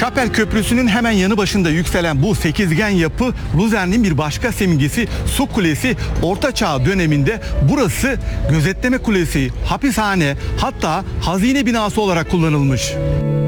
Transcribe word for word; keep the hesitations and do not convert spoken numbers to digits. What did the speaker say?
Şapel Köprüsü'nün hemen yanı başında yükselen bu sekizgen yapı Luzern'in bir başka simgesi Su Kulesi. Orta Çağ döneminde burası gözetleme kulesi, hapishane, hatta hazine binası olarak kullanılmış.